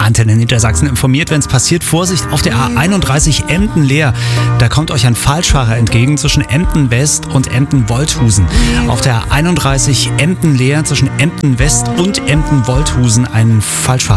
Antenne Niedersachsen informiert, wenn es passiert. Vorsicht auf der A31 Emden-Leer. Da kommt euch ein Falschfahrer entgegen zwischen Emden-West und Emden-Wolthusen. Auf der A31 Emden-Leer zwischen Emden-West und Emden-Wolthusen ein Falschfahrer.